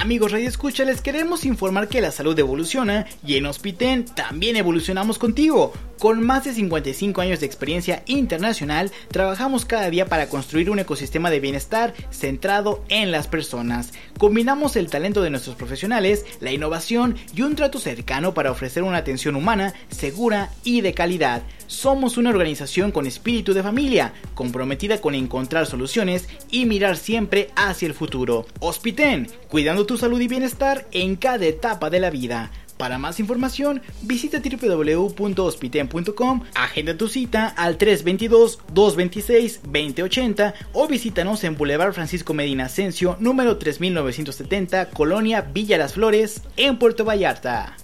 Amigos Radio Escucha, les queremos informar que la salud evoluciona y en Hospiten también evolucionamos contigo. Con más de 55 años de experiencia internacional, trabajamos cada día para construir un ecosistema de bienestar centrado en las personas. Combinamos el talento de nuestros profesionales, la innovación y un trato cercano para ofrecer una atención humana, segura y de calidad. Somos una organización con espíritu de familia, comprometida con encontrar soluciones y mirar siempre hacia el futuro. Hospiten, cuidando tu salud y bienestar en cada etapa de la vida. Para más información, visita www.hospiten.com, agenda tu cita al 322-226-2080 o visítanos en Boulevard Francisco Medina Ascencio, número 3970, Colonia Villa Las Flores, en Puerto Vallarta.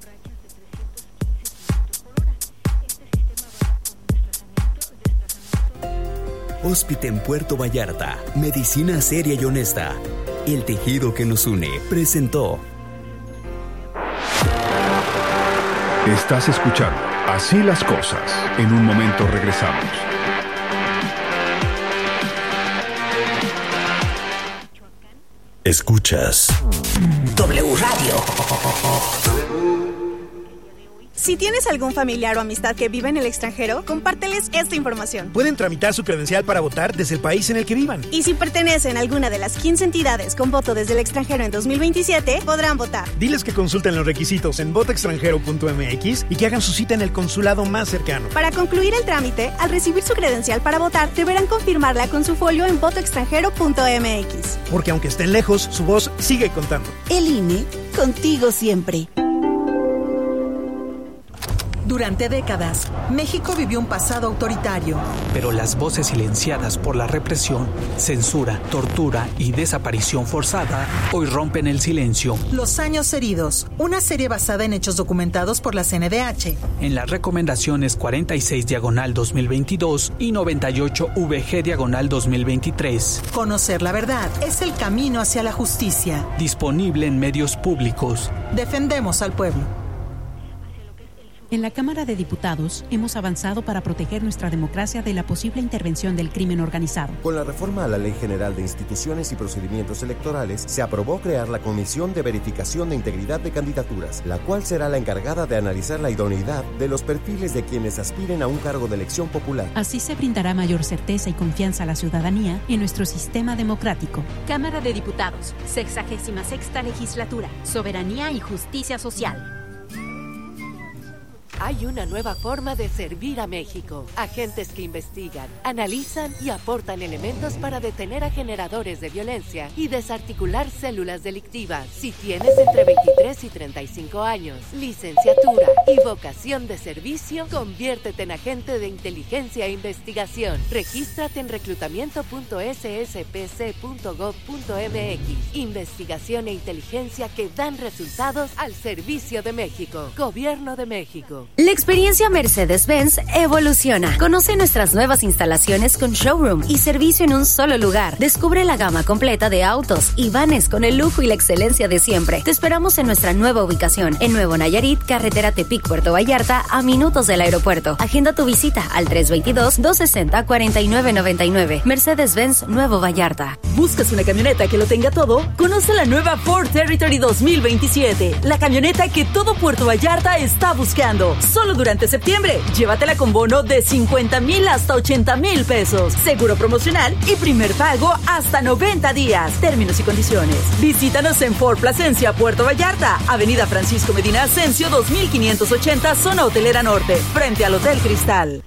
Hospiten Puerto Vallarta, medicina seria y honesta. El tejido que nos une presentó. Estás escuchando Así las cosas. En un momento regresamos. Escuchas W Radio. Si tienes algún familiar o amistad que vive en el extranjero, compárteles esta información. Pueden tramitar su credencial para votar desde el país en el que vivan. Y si pertenecen a alguna de las 15 entidades con voto desde el extranjero en 2027, podrán votar. Diles que consulten los requisitos en votoextranjero.mx y que hagan su cita en el consulado más cercano. Para concluir el trámite, al recibir su credencial para votar, deberán confirmarla con su folio en votoextranjero.mx. Porque aunque estén lejos, su voz sigue contando. El INE, contigo siempre. Durante décadas, México vivió un pasado autoritario. Pero las voces silenciadas por la represión, censura, tortura y desaparición forzada hoy rompen el silencio. Los años heridos, una serie basada en hechos documentados por la CNDH. En las recomendaciones 46/2022 y 98/VG/2023. Conocer la verdad es el camino hacia la justicia. Disponible en medios públicos. Defendemos al pueblo. En la Cámara de Diputados hemos avanzado para proteger nuestra democracia de la posible intervención del crimen organizado. Con la reforma a la Ley General de Instituciones y Procedimientos Electorales, se aprobó crear la Comisión de Verificación de Integridad de Candidaturas, la cual será la encargada de analizar la idoneidad de los perfiles de quienes aspiren a un cargo de elección popular. Así se brindará mayor certeza y confianza a la ciudadanía en nuestro sistema democrático. Cámara de Diputados, 66ª Legislatura, Soberanía y Justicia Social. Hay una nueva forma de servir a México. Agentes que investigan, analizan y aportan elementos para detener a generadores de violencia y desarticular células delictivas. Si tienes entre 23 y 35 años, licenciatura y vocación de servicio, conviértete en agente de inteligencia e investigación. Regístrate en reclutamiento.sspc.gov.mx. Investigación e inteligencia que dan resultados al servicio de México. Gobierno de México. La experiencia Mercedes-Benz evoluciona. Conoce nuestras nuevas instalaciones con showroom y servicio en un solo lugar. Descubre la gama completa de autos y vanes con el lujo y la excelencia de siempre. Te esperamos en nuestra nueva ubicación, en Nuevo Nayarit, carretera Tepic, Puerto Vallarta, a minutos del aeropuerto. Agenda tu visita al 322-260-4999. Mercedes-Benz Nuevo Vallarta. ¿Buscas una camioneta que lo tenga todo? Conoce la nueva Ford Territory 2027, la camioneta que todo Puerto Vallarta está buscando. Solo durante septiembre, llévatela con bono de 50,000 hasta 80,000 pesos. Seguro promocional y primer pago hasta 90 días. Términos y condiciones. Visítanos en Ford Plasencia, Puerto Vallarta, Avenida Francisco Medina Ascencio 2580, Zona Hotelera Norte, frente al Hotel Cristal.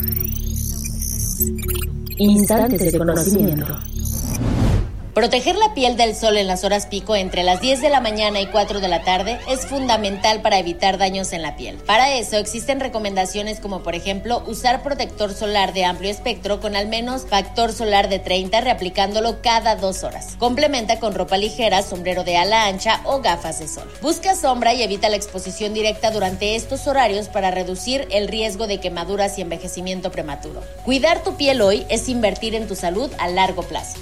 Instantes de conocimiento. Proteger la piel del sol en las horas pico entre las 10 de la mañana y 4 de la tarde es fundamental para evitar daños en la piel. Para eso existen recomendaciones como por ejemplo usar protector solar de amplio espectro con al menos factor solar de 30 reaplicándolo cada 2 horas. Complementa con ropa ligera, sombrero de ala ancha o gafas de sol. Busca sombra y evita la exposición directa durante estos horarios para reducir el riesgo de quemaduras y envejecimiento prematuro. Cuidar tu piel hoy es invertir en tu salud a largo plazo.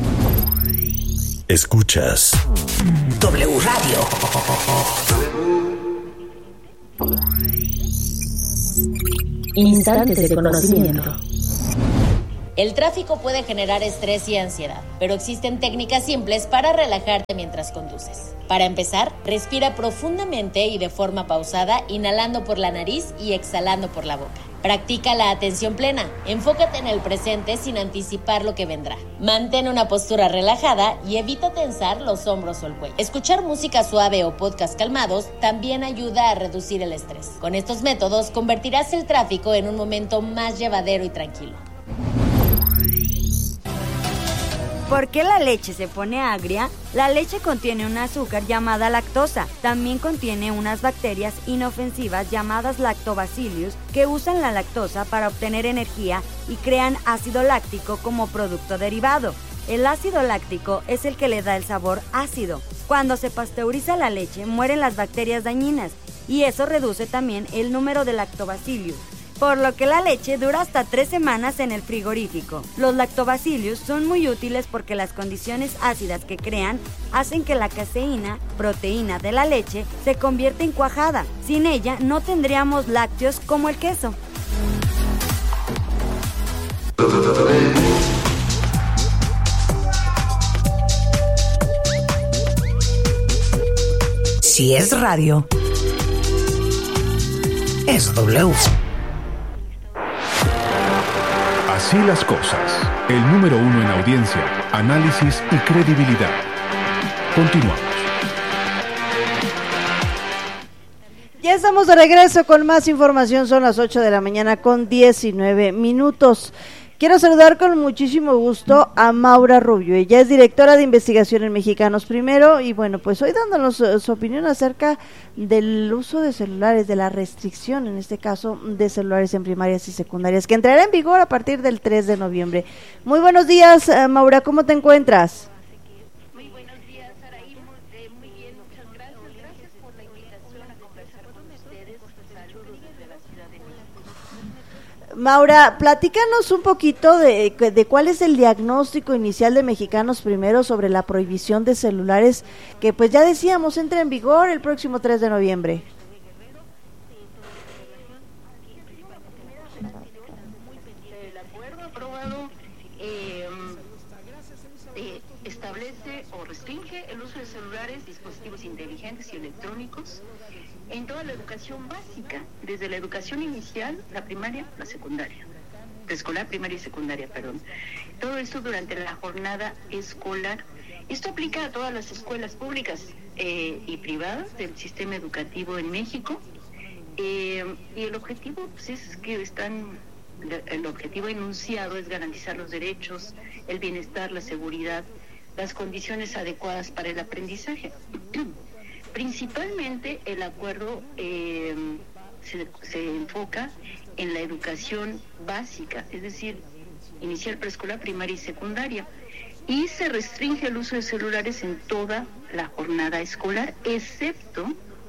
Escuchas W Radio. Instantes de conocimiento. El tráfico puede generar estrés y ansiedad, pero existen técnicas simples para relajarte mientras conduces. Para empezar, respira profundamente y de forma pausada, inhalando por la nariz y exhalando por la boca. Practica la atención plena. Enfócate en el presente sin anticipar lo que vendrá. Mantén una postura relajada y evita tensar los hombros o el cuello. Escuchar música suave o podcast calmados también ayuda a reducir el estrés. Con estos métodos convertirás el tráfico en un momento más llevadero y tranquilo. ¿Por qué la leche se pone agria? La leche contiene un azúcar llamada lactosa. También contiene unas bacterias inofensivas llamadas lactobacillus que usan la lactosa para obtener energía y crean ácido láctico como producto derivado. El ácido láctico es el que le da el sabor ácido. Cuando se pasteuriza la leche, mueren las bacterias dañinas y eso reduce también el número de lactobacillus, por lo que la leche dura hasta 3 semanas en el frigorífico. Los lactobacillus son muy útiles porque las condiciones ácidas que crean hacen que la caseína, proteína de la leche, se convierta en cuajada. Sin ella no tendríamos lácteos como el queso. Si es radio, es W. Así las cosas. El número 1 en audiencia, análisis y credibilidad. Continuamos. Ya estamos de regreso con más información. Son las 8 de la mañana con 19 minutos. Quiero saludar con muchísimo gusto a Maura Rubio. Ella es directora de investigación en Mexicanos Primero y bueno, pues hoy dándonos su opinión acerca del uso de celulares, de la restricción, en este caso, de celulares en primarias y secundarias, que entrará en vigor a partir del 3 de noviembre. Muy buenos días, Maura, ¿cómo te encuentras? Muy buenos días, Saraí, muy bien, muchas gracias. Gracias por la invitación a conversar con ustedes. Saludos desde la Ciudad de México. Maura, platícanos un poquito de cuál es el diagnóstico inicial de Mexicanos Primero sobre la prohibición de celulares que pues ya decíamos entra en vigor el próximo 3 de noviembre. El acuerdo aprobado establece o restringe el uso de celulares, dispositivos inteligentes y electrónicos en toda la educación básica, desde la educación inicial, la primaria, la secundaria, preescolar, primaria y secundaria, perdón. Todo esto durante la jornada escolar. Esto aplica a todas las escuelas públicas y privadas del sistema educativo en México. Y el objetivo pues, es que el objetivo enunciado es garantizar los derechos, el bienestar, la seguridad, las condiciones adecuadas para el aprendizaje. Principalmente el acuerdo se enfoca en la educación básica, es decir, inicial, preescolar, primaria y secundaria, y se restringe el uso de celulares en toda la jornada escolar, excepto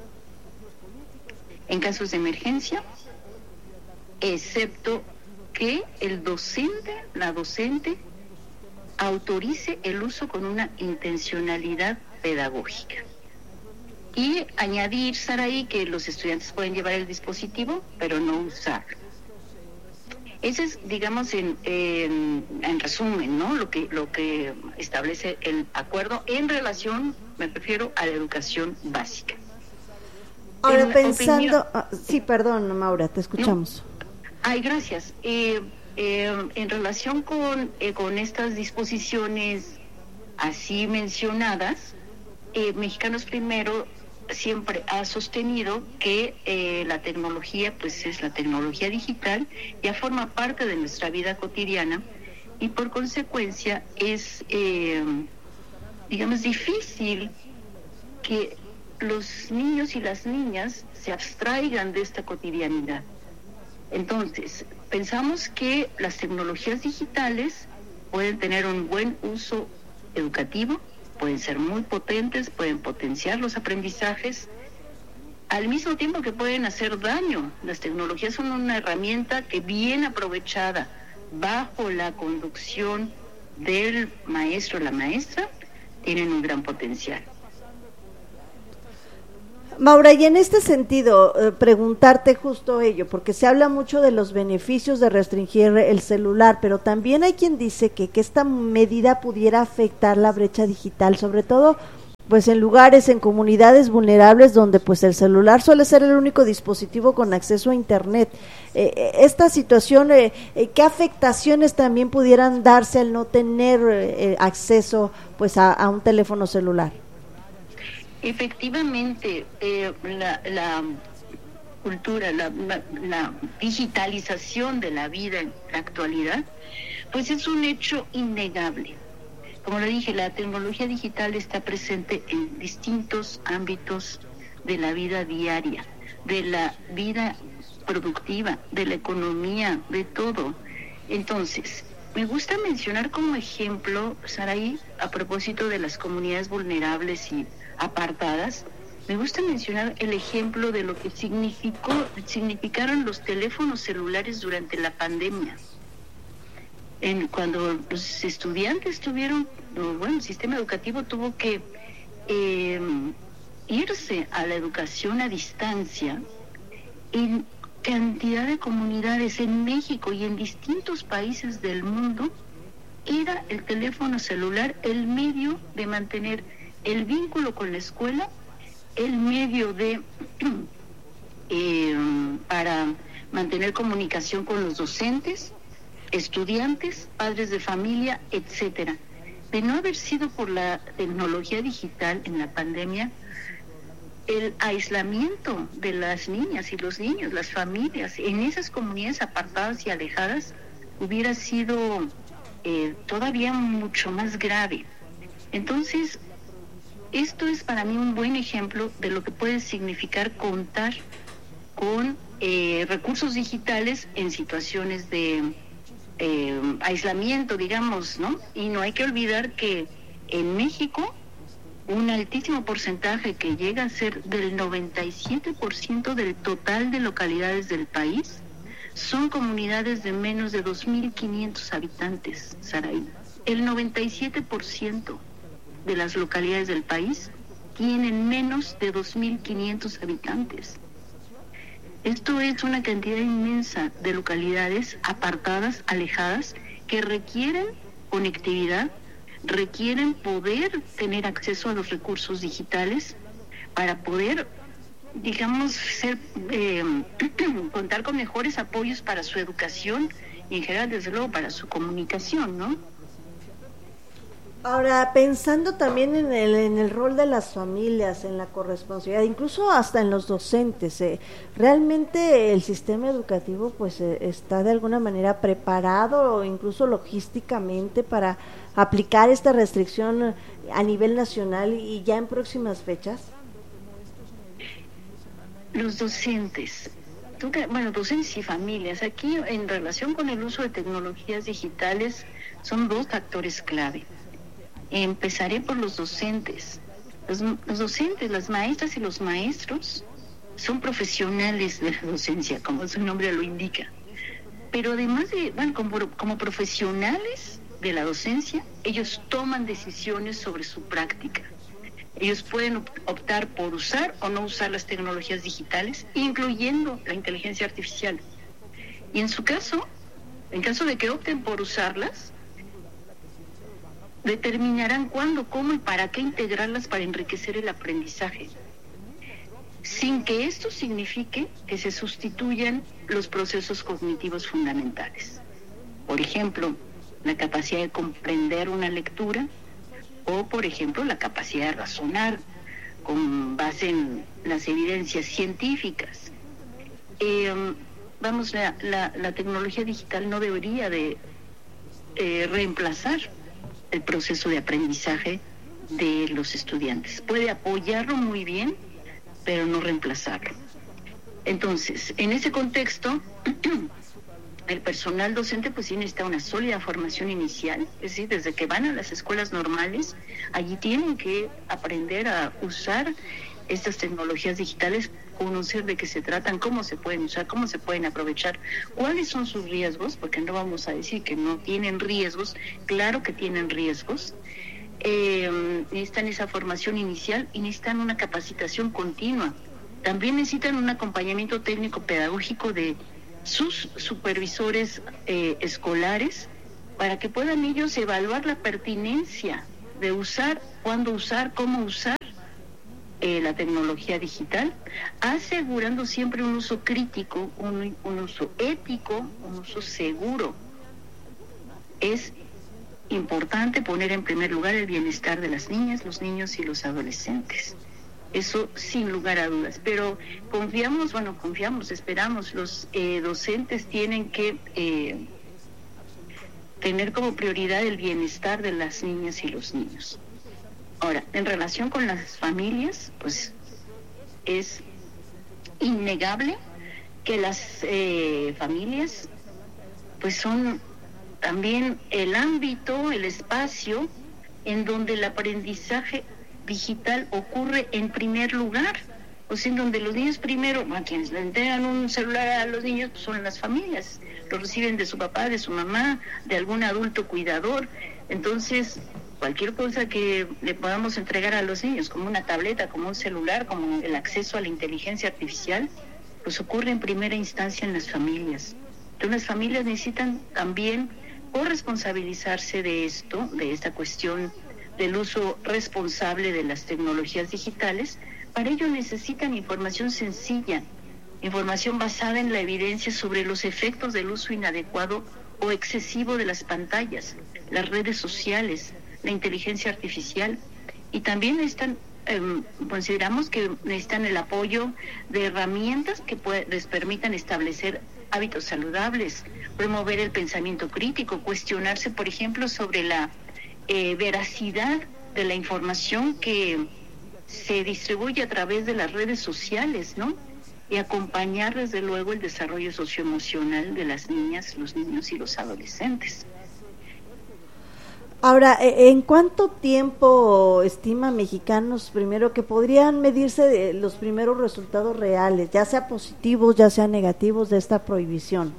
en casos de emergencia, excepto que el docente, la docente, autorice el uso con una intencionalidad pedagógica. Y añadir, Saraí, que los estudiantes pueden llevar el dispositivo, pero no usarlo. Ese es, digamos, en resumen, ¿no? Lo que establece el acuerdo en relación, me refiero a la educación básica. Ahora pensando... sí, perdón, Maura, te escuchamos. No. Ay, gracias. En relación con estas disposiciones así mencionadas, Mexicanos Primero siempre ha sostenido que la tecnología, pues es la tecnología digital, ya forma parte de nuestra vida cotidiana y por consecuencia es, digamos, difícil que los niños y las niñas se abstraigan de esta cotidianidad. Entonces, pensamos que las tecnologías digitales pueden tener un buen uso educativo, pueden ser muy potentes, pueden potenciar los aprendizajes, al mismo tiempo que pueden hacer daño. Las tecnologías son una herramienta que bien aprovechada bajo la conducción del maestro o la maestra, tienen un gran potencial. Maura, y en este sentido, preguntarte justo ello, porque se habla mucho de los beneficios de restringir el celular, pero también hay quien dice que esta medida pudiera afectar la brecha digital, sobre todo pues en lugares, en comunidades vulnerables donde pues el celular suele ser el único dispositivo con acceso a internet. Esta situación, ¿qué afectaciones también pudieran darse al no tener acceso pues a un teléfono celular? Efectivamente, la cultura, la digitalización de la vida en la actualidad, pues es un hecho innegable. Como le dije, la tecnología digital está presente en distintos ámbitos de la vida diaria, de la vida productiva, de la economía, de todo. Entonces, me gusta mencionar como ejemplo, Saraí, a propósito de las comunidades vulnerables y apartadas, me gusta mencionar el ejemplo de lo que significaron los teléfonos celulares durante la pandemia. Cuando los estudiantes el sistema educativo tuvo que irse a la educación a distancia, en cantidad de comunidades en México y en distintos países del mundo, era el teléfono celular el medio de mantener el vínculo con la escuela, el medio para mantener comunicación con los docentes, estudiantes, padres de familia, etcétera. De no haber sido por la tecnología digital en la pandemia, el aislamiento de las niñas y los niños, las familias, en esas comunidades apartadas y alejadas, hubiera sido todavía mucho más grave. Entonces, esto es para mí un buen ejemplo de lo que puede significar contar con recursos digitales en situaciones de aislamiento, digamos, ¿no? Y no hay que olvidar que en México un altísimo porcentaje que llega a ser del 97% del total de localidades del país son comunidades de menos de 2.500 habitantes, Saraí. El 97% de las localidades del país tienen menos de 2.500 habitantes. Esto es una cantidad inmensa de localidades apartadas, alejadas, que requieren conectividad, requieren poder tener acceso a los recursos digitales para poder, digamos, contar con mejores apoyos para su educación y en general, desde luego, para su comunicación, ¿no? Ahora, pensando también en el rol de las familias, en la corresponsabilidad, incluso hasta en los docentes, ¿realmente el sistema educativo pues está de alguna manera preparado, incluso logísticamente, para aplicar esta restricción a nivel nacional y ya en próximas fechas? Los docentes, docentes y familias, aquí en relación con el uso de tecnologías digitales son dos factores clave. Empezaré por los docentes. Los docentes, las maestras y los maestros son profesionales de la docencia, como su nombre lo indica. Pero además de, como profesionales de la docencia, ellos toman decisiones sobre su práctica. Ellos pueden optar por usar o no usar las tecnologías digitales, incluyendo la inteligencia artificial. Y en caso de que opten por usarlas, determinarán cuándo, cómo y para qué integrarlas para enriquecer el aprendizaje, sin que esto signifique que se sustituyan los procesos cognitivos fundamentales. Por ejemplo, la capacidad de comprender una lectura o, por ejemplo, la capacidad de razonar con base en las evidencias científicas. La tecnología digital no debería de reemplazar el proceso de aprendizaje de los estudiantes. Puede apoyarlo muy bien, pero no reemplazarlo. Entonces, en ese contexto, el personal docente pues sí necesita una sólida formación inicial, es decir, desde que van a las escuelas normales, allí tienen que aprender a usar estas tecnologías digitales, conocer de qué se tratan, cómo se pueden usar, cómo se pueden aprovechar, cuáles son sus riesgos, porque no vamos a decir que no tienen riesgos, claro que tienen riesgos, necesitan esa formación inicial y necesitan una capacitación continua. También necesitan un acompañamiento técnico-pedagógico de sus supervisores escolares para que puedan ellos evaluar la pertinencia de usar, cuándo usar, cómo usar la tecnología digital, asegurando siempre un uso crítico, un uso ético, un uso seguro. Es importante poner en primer lugar el bienestar de las niñas, los niños y los adolescentes. Eso sin lugar a dudas. Pero esperamos, los docentes tienen que tener como prioridad el bienestar de las niñas y los niños. Ahora, en relación con las familias, pues es innegable que las familias pues son también el ámbito, el espacio en donde el aprendizaje digital ocurre en primer lugar, o sea, en donde los niños primero, a quienes le entregan un celular a los niños, pues son las familias, lo reciben de su papá, de su mamá, de algún adulto cuidador. Entonces, cualquier cosa que le podamos entregar a los niños, como una tableta, como un celular, como el acceso a la inteligencia artificial, pues ocurre en primera instancia en las familias. Entonces, las familias necesitan también corresponsabilizarse de esto, de esta cuestión del uso responsable de las tecnologías digitales. Para ello necesitan información sencilla, información basada en la evidencia sobre los efectos del uso inadecuado o excesivo de las pantallas, las redes sociales, la inteligencia artificial, y también consideramos que necesitan el apoyo de herramientas que les permitan establecer hábitos saludables, promover el pensamiento crítico, cuestionarse, por ejemplo, sobre la veracidad de la información que se distribuye a través de las redes sociales, ¿no? Y acompañar, desde luego, el desarrollo socioemocional de las niñas, los niños y los adolescentes. Ahora, ¿en cuánto tiempo estima mexicanos, primero, que podrían medirse los primeros resultados reales, ya sea positivos, ya sea negativos, de esta prohibición?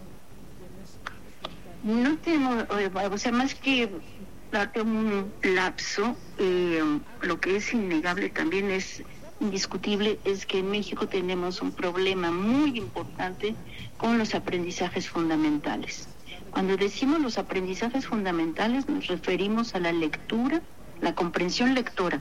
No tenemos, o sea, más que darte un lapso, lo que es innegable también es indiscutible, es que en México tenemos un problema muy importante con los aprendizajes fundamentales. Cuando decimos los aprendizajes fundamentales nos referimos a la lectura, la comprensión lectora,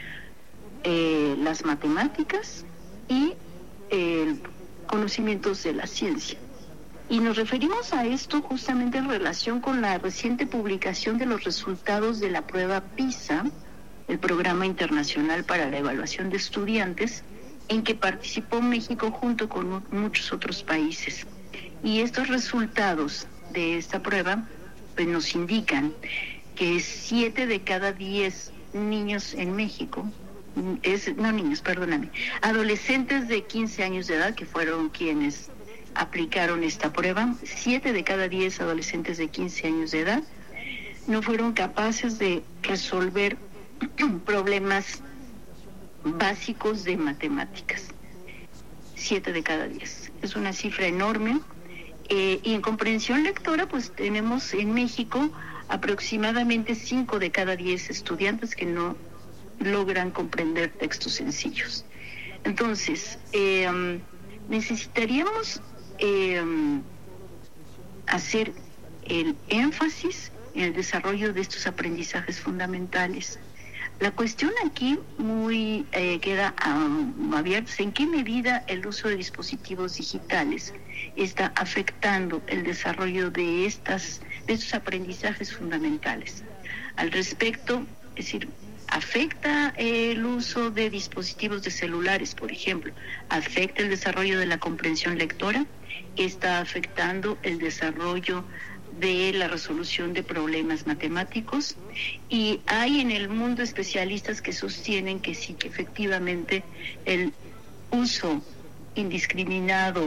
las matemáticas y conocimientos de la ciencia. Y nos referimos a esto justamente en relación con la reciente publicación de los resultados de la prueba PISA, el Programa Internacional para la Evaluación de Estudiantes, en que participó México junto con muchos otros países. Y estos resultados de esta prueba pues nos indican que 7 de cada 10 niños en México, adolescentes de 15 años de edad, que fueron quienes aplicaron esta prueba, 7 de cada 10 adolescentes de 15 años de edad no fueron capaces de resolver problemas básicos de matemáticas. 7 de cada 10. Es una cifra enorme. Y en comprensión lectora, pues tenemos en México aproximadamente 5 de cada 10 estudiantes que no logran comprender textos sencillos. Entonces, necesitaríamos hacer el énfasis en el desarrollo de estos aprendizajes fundamentales. La cuestión aquí queda abierta: en qué medida el uso de dispositivos digitales está afectando el desarrollo de estos aprendizajes fundamentales. Al respecto, es decir, afecta el uso de dispositivos de celulares, por ejemplo, afecta el desarrollo de la comprensión lectora, está afectando el desarrollo de la resolución de problemas matemáticos, y hay en el mundo especialistas que sostienen que sí, que efectivamente el uso indiscriminado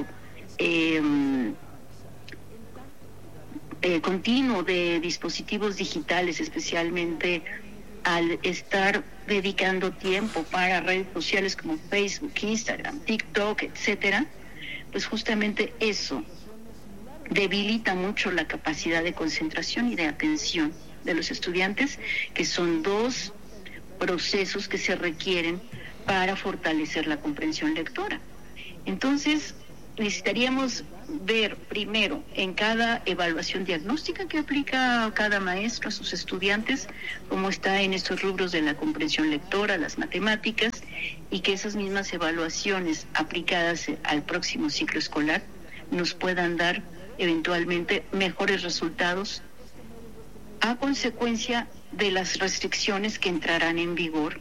continuo de dispositivos digitales, especialmente al estar dedicando tiempo para redes sociales como Facebook, Instagram, TikTok, etcétera, pues justamente eso debilita mucho la capacidad de concentración y de atención de los estudiantes, que son dos procesos que se requieren para fortalecer la comprensión lectora. Entonces, necesitaríamos ver primero en cada evaluación diagnóstica que aplica cada maestro a sus estudiantes, cómo está en estos rubros de la comprensión lectora, las matemáticas, y que esas mismas evaluaciones aplicadas al próximo ciclo escolar nos puedan dar eventualmente mejores resultados a consecuencia de las restricciones que entrarán en vigor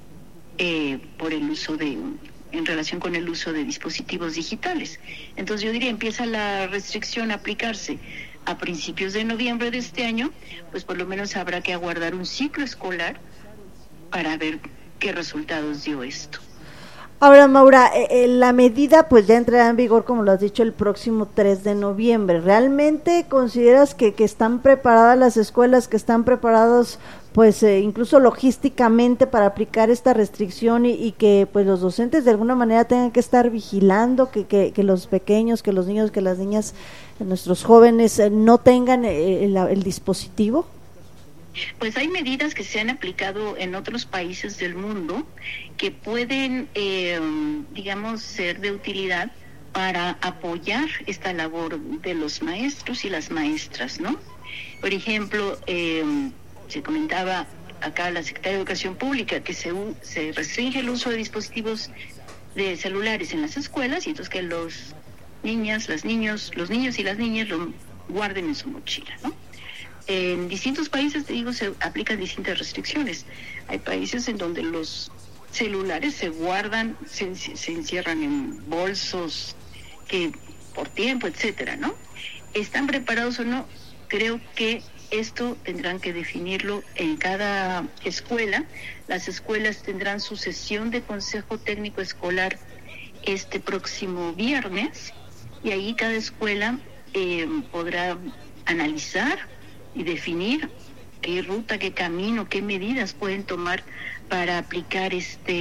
por el uso en relación con el uso de dispositivos digitales. Entonces yo diría, empieza la restricción a aplicarse a principios de noviembre de este año, pues por lo menos habrá que aguardar un ciclo escolar para ver qué resultados dio esto. Ahora, Maura, la medida pues ya entrará en vigor, como lo has dicho, el próximo 3 de noviembre. ¿Realmente consideras que están preparadas las escuelas, que están preparados pues incluso logísticamente para aplicar esta restricción y que pues los docentes de alguna manera tengan que estar vigilando que los pequeños, que los niños, que las niñas, nuestros jóvenes no tengan el dispositivo? Pues hay medidas que se han aplicado en otros países del mundo que pueden, digamos, ser de utilidad para apoyar esta labor de los maestros y las maestras, ¿no? Por ejemplo, se comentaba acá la Secretaría de Educación Pública que se restringe el uso de dispositivos de celulares en las escuelas y entonces que los niños y las niñas lo guarden en su mochila, ¿no? En distintos países, te digo, se aplican distintas restricciones. Hay países en donde los celulares se guardan, se encierran en bolsos que por tiempo, etcétera, ¿no? ¿Están preparados o no? Creo que esto tendrán que definirlo en cada escuela. Las escuelas tendrán su sesión de Consejo Técnico Escolar este próximo viernes y ahí cada escuela podrá analizar y definir qué ruta, qué camino, qué medidas pueden tomar para aplicar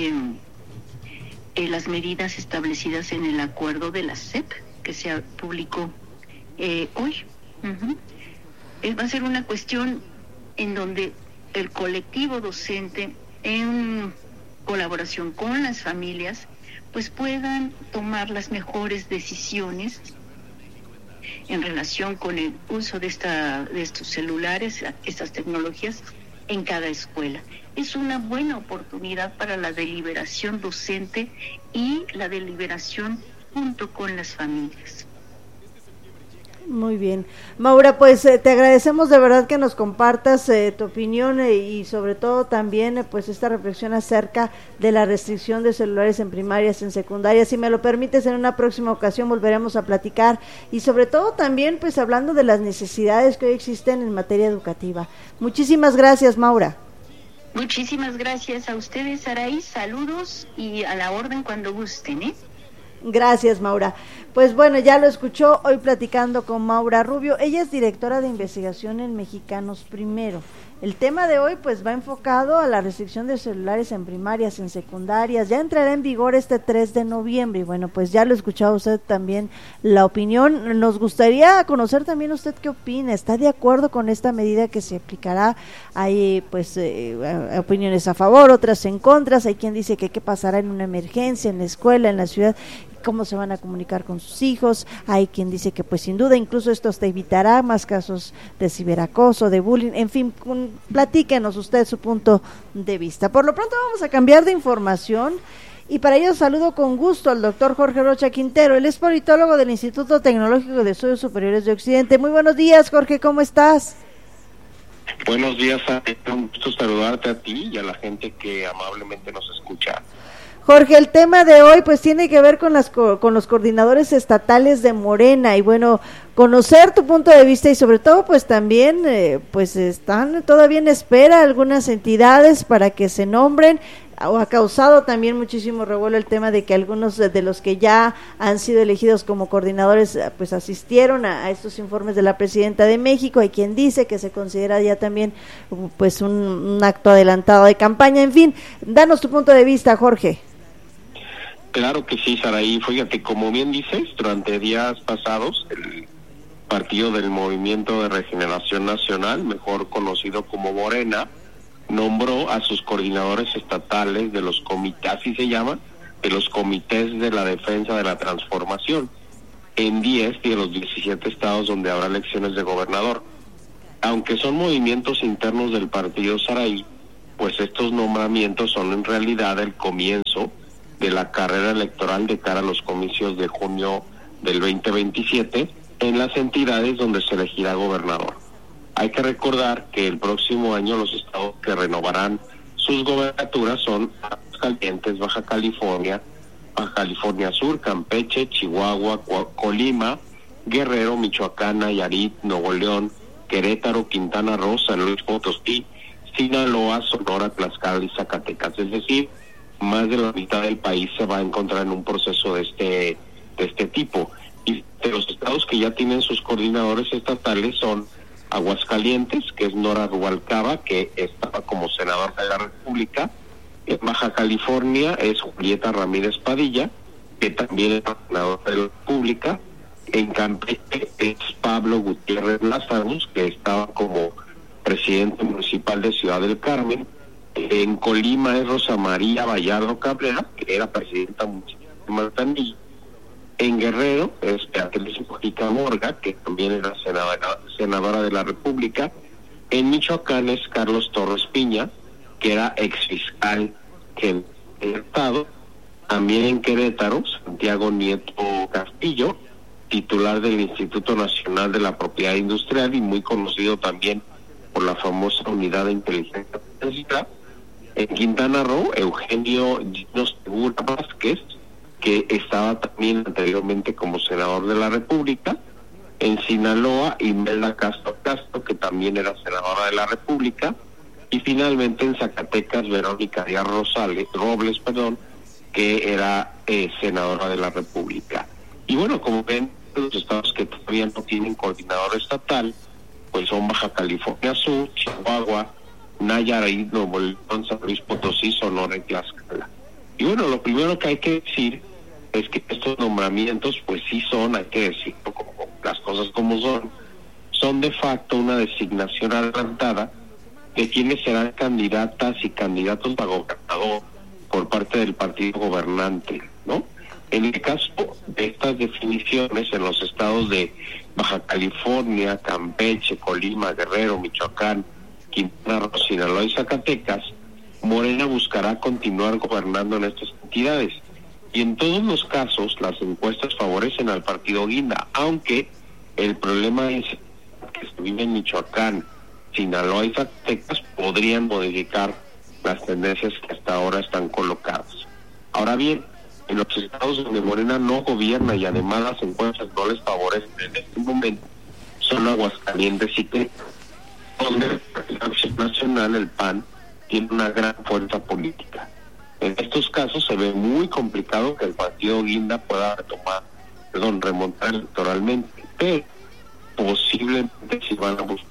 las medidas establecidas en el acuerdo de la SEP que se publicó hoy. Va a ser una cuestión en donde el colectivo docente, en colaboración con las familias, pues puedan tomar las mejores decisiones en relación con el uso de estos celulares, estas tecnologías en cada escuela. Es una buena oportunidad para la deliberación docente y la deliberación junto con las familias. Muy bien. Maura, pues te agradecemos de verdad que nos compartas tu opinión y sobre todo también pues esta reflexión acerca de la restricción de celulares en primarias, en secundarias. Si me lo permites, en una próxima ocasión volveremos a platicar y sobre todo también pues hablando de las necesidades que hoy existen en materia educativa. Muchísimas gracias, Maura. Muchísimas gracias a ustedes, Saraí. Saludos y a la orden cuando gusten, ¿eh? Gracias, Maura. Pues bueno, ya lo escuchó hoy platicando con Maura Rubio. Ella es directora de investigación en Mexicanos Primero. El tema de hoy pues va enfocado a la restricción de celulares en primarias, en secundarias. Ya entrará en vigor este 3 de noviembre y bueno, pues ya lo escuchó usted también la opinión. Nos gustaría conocer también usted qué opina. ¿Está de acuerdo con esta medida que se aplicará? Hay pues opiniones a favor, otras en contra. Hay quien dice que qué pasará en una emergencia, en la escuela, en la ciudad, cómo se van a comunicar con sus hijos. Hay quien dice que pues sin duda incluso esto hasta evitará más casos de ciberacoso, de bullying, en fin, platíquenos usted su punto de vista. Por lo pronto vamos a cambiar de información y para ello saludo con gusto al doctor Jorge Rocha Quintero. Él es politólogo del Instituto Tecnológico de Estudios Superiores de Occidente. Muy buenos días, Jorge, ¿cómo estás? Buenos días, un gusto saludarte a ti y a la gente que amablemente nos escucha. Jorge, el tema de hoy pues tiene que ver con los coordinadores estatales de Morena y bueno, conocer tu punto de vista y sobre todo pues también pues están todavía en espera algunas entidades para que se nombren. Ha causado también muchísimo revuelo el tema de que algunos de los que ya han sido elegidos como coordinadores pues asistieron a estos informes de la presidenta de México. Hay quien dice que se considera ya también pues un acto adelantado de campaña. En fin, danos tu punto de vista, Jorge. Claro que sí, Saraí. Fíjate, como bien dices, durante días pasados, el partido del Movimiento de Regeneración Nacional, mejor conocido como Morena, nombró a sus coordinadores estatales de los comités, así se llama, de los comités de la defensa de la transformación, en 10 de los 17 estados donde habrá elecciones de gobernador. Aunque son movimientos internos del partido Sarai, pues estos nombramientos son en realidad el comienzo de la carrera electoral de cara a los comicios de junio del 2027 en las entidades donde se elegirá gobernador. Hay que recordar que el próximo año los estados que renovarán sus gobernaturas son Aguascalientes, Baja California Sur, Campeche, Chihuahua, Colima, Guerrero, Michoacán, Nayarit, Nuevo León, Querétaro, Quintana Roo, San Luis Potosí, Sinaloa, Sonora, Tlaxcala y Zacatecas. Es decir, más de la mitad del país se va a encontrar en un proceso de este tipo. Y de los estados que ya tienen sus coordinadores estatales son Aguascalientes, que es Nora Rubalcaba, que estaba como senadora de la República. En Baja California es Julieta Ramírez Padilla, que también es senadora de la República. En Campeche es Pablo Gutiérrez Lázaros, que estaba como presidente municipal de Ciudad del Carmen. En Colima es Rosa María Vallardo Cabrera, que era presidenta municipal de Manzanillo. En Guerrero es Beatriz Mojica Morga, que también era senadora de la República. En Michoacán es Carlos Torres Piña, que era exfiscal del Estado. También en Querétaro, Santiago Nieto Castillo, titular del Instituto Nacional de la Propiedad Industrial y muy conocido también por la famosa Unidad de Inteligencia Artificial. En Quintana Roo, Eugenio Gino Segura Vázquez, que estaba también anteriormente como senador de la República. En Sinaloa, Imelda Castro, que también era senadora de la República. Y finalmente en Zacatecas, Verónica Díaz Robles, que era senadora de la República. Y bueno, como ven, los estados que todavía no tienen coordinador estatal, pues son Baja California Sur, Chihuahua, Nayarit, Nuevo León, San Luis Potosí, Sonora y Tlaxcala. Y bueno, lo primero que hay que decir es que estos nombramientos, pues sí son, hay que decir como las cosas como son de facto una designación adelantada de quienes serán candidatas y candidatos a gobernador por parte del partido gobernante, ¿no? En el caso de estas definiciones en los estados de Baja California, Campeche, Colima, Guerrero, Michoacán, Quintana Roo, Sinaloa y Zacatecas, Morena buscará continuar gobernando en estas entidades. Y en todos los casos, las encuestas favorecen al partido Guinda, aunque el problema es que se vive en Michoacán, Sinaloa y Zacatecas podrían modificar las tendencias que hasta ahora están colocadas. Ahora bien, en los estados donde Morena no gobierna y además las encuestas no les favorecen en este momento, son Aguascalientes y Querétaro, donde el Partido Acción Nacional, el PAN, tiene una gran fuerza política. En estos casos se ve muy complicado que el partido Guinda pueda remontar electoralmente, pero posiblemente si van a buscar.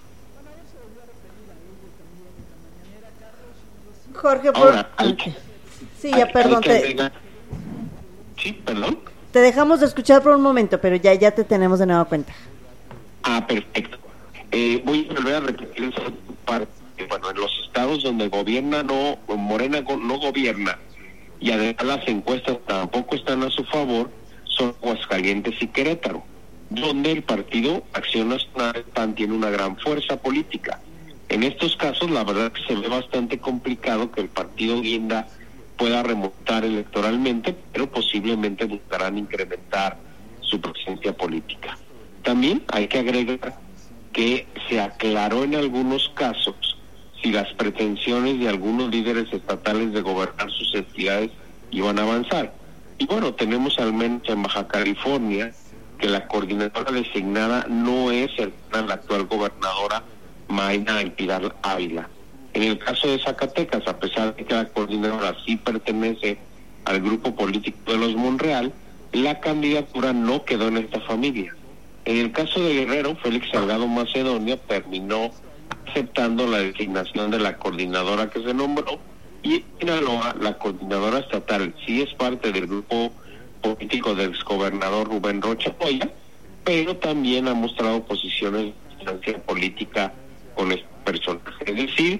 Jorge, ahora, sí, ya perdón. Sí, perdón. Te dejamos de escuchar por un momento, pero ya te tenemos de nueva cuenta. Perfecto. Voy a volver a repetir esa parte. Bueno, en los estados donde Morena no gobierna y además las encuestas tampoco están a su favor, son Aguascalientes y Querétaro, donde el partido Acción Nacional PAN tiene una gran fuerza política. En estos casos, la verdad que se ve bastante complicado que el partido Guinda pueda remontar electoralmente, pero posiblemente buscarán incrementar su presencia política. También hay que agregar que se aclaró en algunos casos si las pretensiones de algunos líderes estatales de gobernar sus entidades iban a avanzar. Y bueno, tenemos al menos en Baja California que la coordinadora designada no es la actual gobernadora Mayna Elpirar Ávila. En el caso de Zacatecas, a pesar de que la coordinadora sí pertenece al grupo político de los Monreal, la candidatura no quedó en esta familia. En el caso de Guerrero, Félix Salgado Macedonio terminó aceptando la designación de la coordinadora que se nombró, y en Sinaloa la coordinadora estatal sí es parte del grupo político del exgobernador Rubén Rocha Moya, pero también ha mostrado posiciones de distancia política con este personaje. Es decir,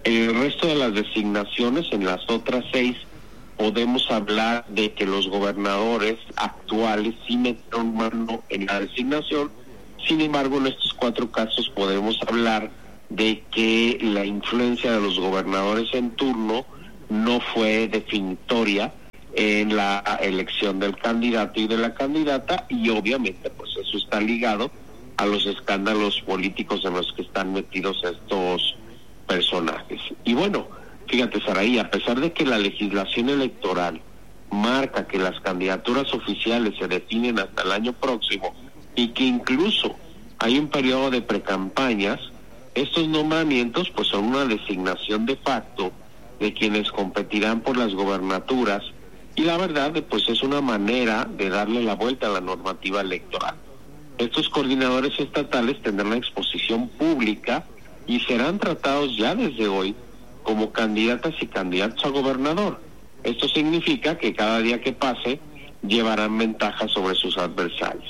En el resto de las designaciones, en las otras 6, podemos hablar de que los gobernadores actuales sí metieron mano en la designación. Sin embargo, en estos 4 casos podemos hablar de que la influencia de los gobernadores en turno no fue definitoria en la elección del candidato y de la candidata, y obviamente pues eso está ligado a los escándalos políticos en los que están metidos estos personajes. Y bueno, fíjate, Saraí, a pesar de que la legislación electoral marca que las candidaturas oficiales se definen hasta el año próximo y que incluso hay un periodo de precampañas, estos nombramientos pues son una designación de facto de quienes competirán por las gobernaturas, y la verdad pues es una manera de darle la vuelta a la normativa electoral. Estos coordinadores estatales tendrán una exposición pública y serán tratados ya desde hoy como candidatas y candidatos a gobernador. Esto significa que cada día que pase llevarán ventaja sobre sus adversarios.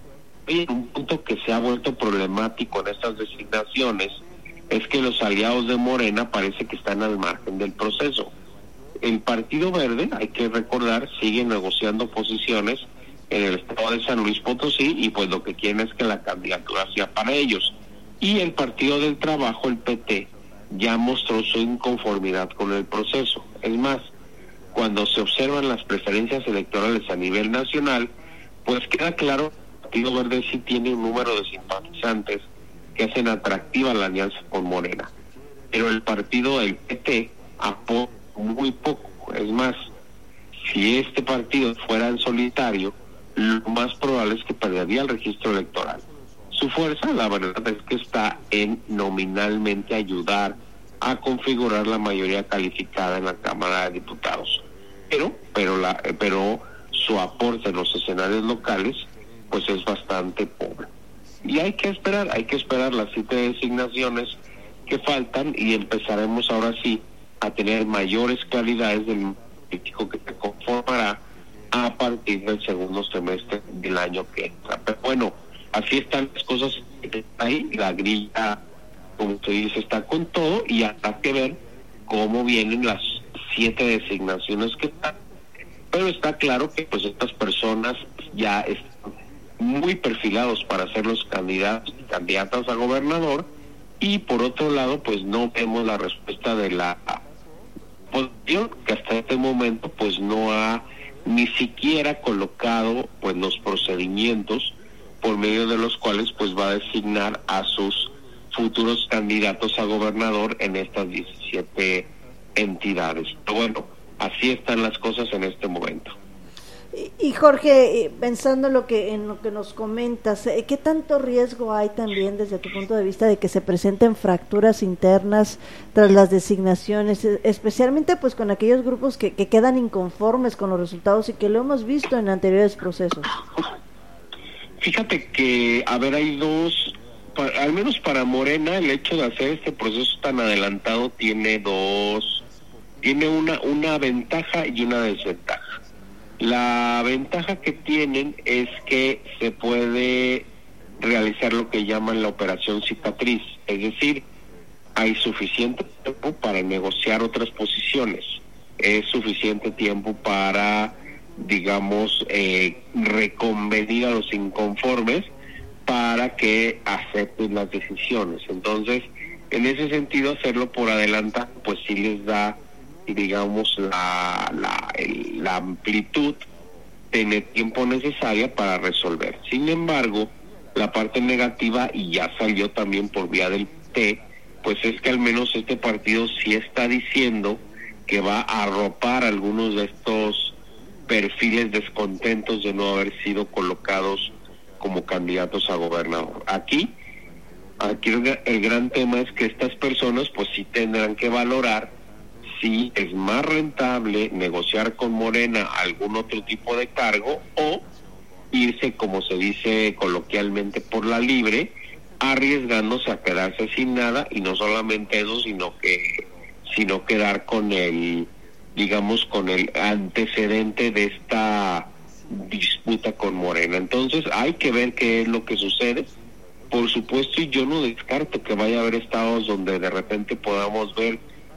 Y un punto que se ha vuelto problemático en estas designaciones es que los aliados de Morena parece que están al margen del proceso. El Partido Verde, hay que recordar, sigue negociando posiciones en el estado de San Luis Potosí, y pues lo que quieren es que la candidatura sea para ellos. Y el Partido del Trabajo, el PT, ya mostró su inconformidad con el proceso. Es más, cuando se observan las preferencias electorales a nivel nacional, pues queda claro que el Partido Verde sí tiene un número de simpatizantes que hacen atractiva la alianza con Morena. Pero el partido del PT apoya muy poco. Es más, si este partido fuera en solitario, lo más probable es que perdería el registro electoral. Su fuerza, la verdad, es que está en nominalmente ayudar a configurar la mayoría calificada en la Cámara de Diputados. Pero su aporte en los escenarios locales pues es bastante pobre. Y hay que esperar las 7 designaciones que faltan, y empezaremos ahora sí a tener mayores claridades del político que se conformará a partir del segundo semestre del año que entra. Pero bueno, así están las cosas ahí. La grilla, como usted dice, está con todo, y habrá que ver cómo vienen las 7 designaciones que están. Pero está claro que pues estas personas ya están muy perfilados para ser los candidatos y candidatas a gobernador, y por otro lado pues no vemos la respuesta de la oposición, que hasta este momento pues no ha ni siquiera colocado pues los procedimientos por medio de los cuales pues va a designar a sus futuros candidatos a gobernador en estas 17 entidades. Pero bueno, así están las cosas en este momento. Y Jorge, pensando en lo que nos comentas, ¿qué tanto riesgo hay también desde tu punto de vista de que se presenten fracturas internas tras las designaciones, especialmente pues con aquellos grupos que quedan inconformes con los resultados y que lo hemos visto en anteriores procesos? Fíjate que, hay dos, al menos para Morena, el hecho de hacer este proceso tan adelantado tiene una ventaja y una desventaja. La ventaja que tienen es que se puede realizar lo que llaman la operación cicatriz, es decir, hay suficiente tiempo para negociar otras posiciones, es suficiente tiempo para, digamos, reconvenir a los inconformes para que acepten las decisiones. Entonces, en ese sentido, hacerlo por adelantado, pues sí les da, digamos, la amplitud de tiempo necesaria para resolver. Sin embargo, la parte negativa, y ya salió también por vía del PT, pues es que al menos este partido sí está diciendo que va a arropar algunos de estos perfiles descontentos de no haber sido colocados como candidatos a gobernador. Aquí el gran tema es que estas personas pues sí tendrán que valorar si es más rentable negociar con Morena algún otro tipo de cargo, o irse, como se dice coloquialmente, por la libre, arriesgándose a quedarse sin nada, y no solamente eso, sino quedar con el, digamos, con el antecedente de esta disputa con Morena. Entonces hay que ver qué es lo que sucede. Por supuesto, y yo no descarto que vaya a haber estados donde de repente podamos ver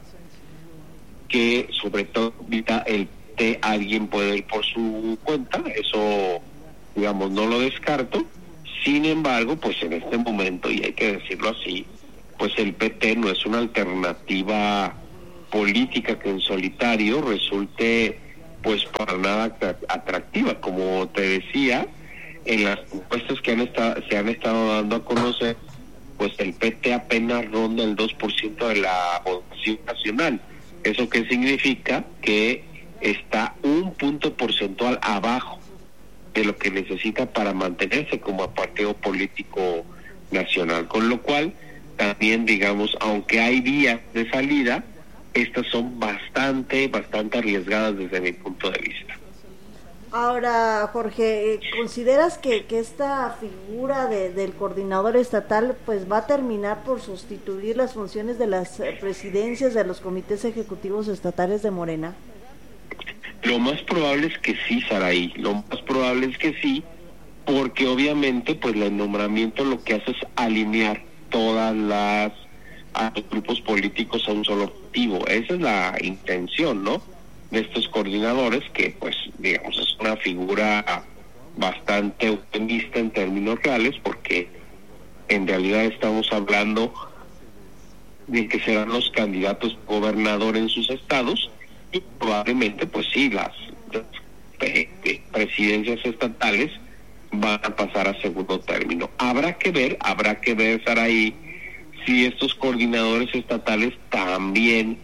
que sobre todo alguien puede ir por su cuenta, eso digamos no lo descarto. Sin embargo, pues en este momento, y hay que decirlo así, pues el PT no es una alternativa política que en solitario resulte pues para nada atractiva. Como te decía, en las encuestas que se han estado dando a conocer, pues el PT apenas ronda el 2% de la votación nacional. ¿Eso qué significa? Que está un punto porcentual abajo de lo que necesita para mantenerse como partido político nacional, con lo cual también, digamos, aunque hay vías de salida, estas son bastante arriesgadas desde mi punto de vista. Ahora, Jorge, ¿consideras que esta figura del coordinador estatal pues va a terminar por sustituir las funciones de las presidencias de los comités ejecutivos estatales de Morena? Lo más probable es que sí, Saraí, lo más probable es que sí, porque obviamente pues el nombramiento lo que hace es alinear a los grupos políticos a un solo objetivo. Esa es la intención, ¿no?, de estos coordinadores, que pues digamos es una figura bastante optimista en términos reales, porque en realidad estamos hablando de que serán los candidatos gobernador en sus estados, y probablemente pues sí, las presidencias estatales van a pasar a segundo término. Habrá que ver, Saraí, si estos coordinadores estatales también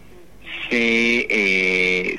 se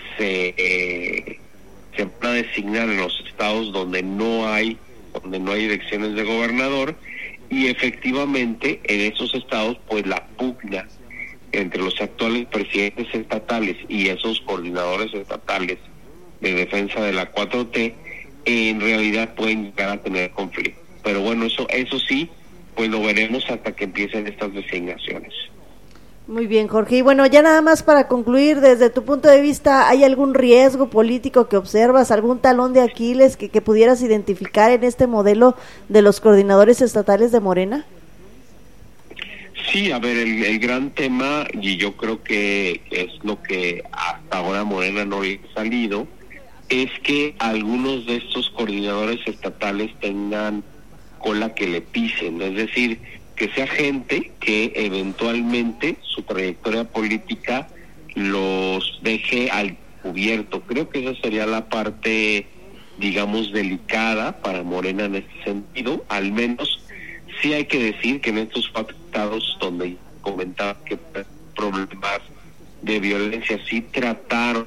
van a designar en los estados donde no hay elecciones de gobernador, y efectivamente en esos estados pues la pugna entre los actuales presidentes estatales y esos coordinadores estatales de defensa de la 4T en realidad pueden llegar a tener conflicto. Pero bueno, eso sí, pues lo veremos hasta que empiecen estas designaciones. Muy bien, Jorge. Y bueno, ya nada más para concluir, desde tu punto de vista, ¿hay algún riesgo político que observas, algún talón de Aquiles que pudieras identificar en este modelo de los coordinadores estatales de Morena? Sí, a ver, el gran tema, y yo creo que es lo que hasta ahora Morena no ha salido, es que algunos de estos coordinadores estatales tengan cola que le pisen, es decir, que sea gente que eventualmente su trayectoria política los deje al cubierto. Creo que esa sería la parte, digamos, delicada para Morena en este sentido. Al menos sí hay que decir que en estos estados donde comentaba que problemas de violencia sí trataron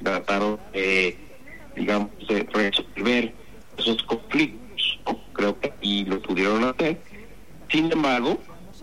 digamos, de resolver esos conflictos, ¿no? Creo que y lo pudieron hacer. Sin embargo,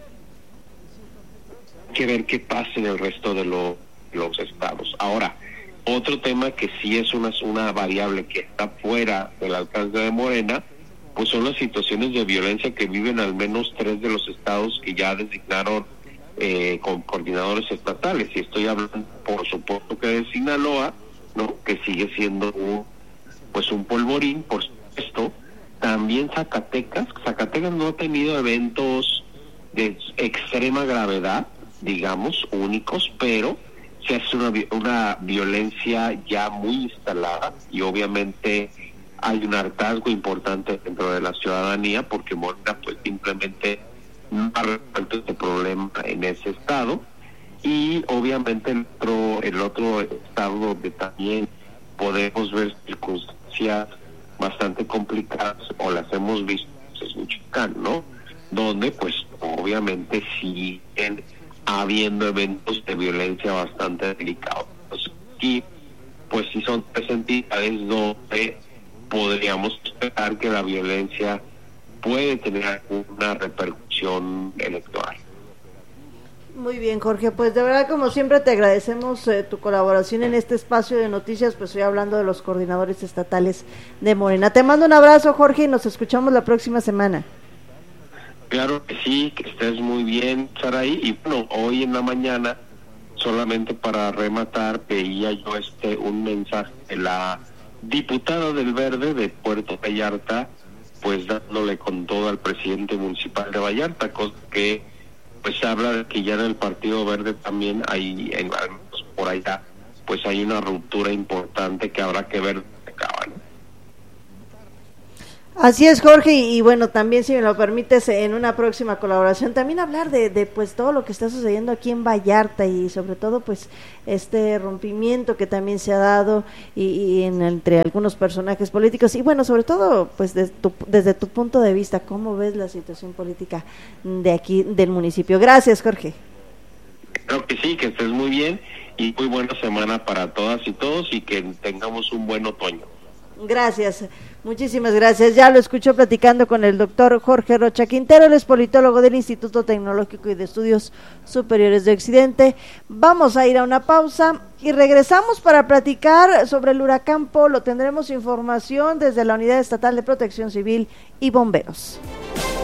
hay que ver qué pasa en el resto de los estados. Ahora, otro tema que sí es una variable que está fuera del alcance de Morena, pues son las situaciones de violencia que viven al menos 3 de los estados que ya designaron con coordinadores estatales. Y estoy hablando, por supuesto, que de Sinaloa, ¿no?, que sigue siendo un polvorín, por supuesto. También Zacatecas no ha tenido eventos de extrema gravedad, digamos, únicos, pero se hace una violencia ya muy instalada, y obviamente hay un hartazgo importante dentro de la ciudadanía, porque Morena pues simplemente no ha resuelto este problema en ese estado. Y obviamente el otro estado donde también podemos ver circunstancias bastante complicadas, o las hemos visto, es Michoacán, ¿no?, donde pues obviamente siguen habiendo eventos de violencia bastante delicados. Y pues sí son 3 entidades donde podríamos esperar que la violencia puede tener una repercusión electoral. Muy bien, Jorge, pues de verdad, como siempre, te agradecemos tu colaboración en este espacio de noticias, pues estoy hablando de los coordinadores estatales de Morena. Te mando un abrazo, Jorge, y nos escuchamos la próxima semana. Claro que sí, que estés muy bien, Saraí. Y bueno, hoy en la mañana, solamente para rematar, veía yo un mensaje de la diputada del Verde de Puerto Vallarta, pues dándole con todo al presidente municipal de Vallarta, cosa que pues se habla de que ya en el Partido Verde también hay, al menos por allá, pues hay una ruptura importante que habrá que ver dónde acaba, ¿no? Así es, Jorge, y bueno, también si me lo permites, en una próxima colaboración, también hablar de pues todo lo que está sucediendo aquí en Vallarta y sobre todo pues este rompimiento que también se ha dado y entre algunos personajes políticos y bueno, sobre todo pues desde tu punto de vista, ¿cómo ves la situación política de aquí del municipio? Gracias, Jorge. Creo que sí, que estés muy bien y muy buena semana para todas y todos y que tengamos un buen otoño. Gracias, muchísimas gracias. Ya lo escuchó platicando con el doctor Jorge Rocha Quintero, él es politólogo del Instituto Tecnológico y de Estudios Superiores de Occidente. Vamos a ir a una pausa y regresamos para platicar sobre el huracán Polo. Tendremos información desde la Unidad Estatal de Protección Civil y Bomberos.